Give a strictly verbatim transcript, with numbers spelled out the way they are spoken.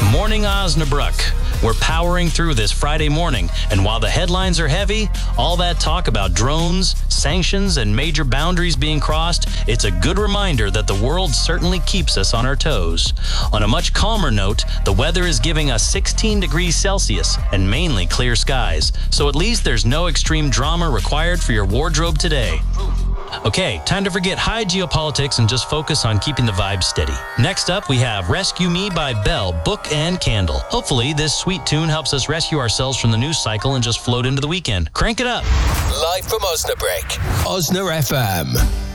Morning Osnabrück. We're powering through this Friday morning, and while the headlines are heavy, all that talk about drones, sanctions, and major boundaries being crossed, it's a good reminder that the world certainly keeps us on our toes. On a much calmer note, the weather is giving us sixteen degrees Celsius and mainly clear skies, so at least there's no extreme drama required for your wardrobe today. Okay, time to forget high geopolitics and just focus on keeping the vibe steady. Next up, we have Rescue Me by Belle, Book and Candle. Hopefully, this sweet tune helps us rescue ourselves from the news cycle and just float into the weekend. Crank it up. Live from Osnabrück, Osna F M.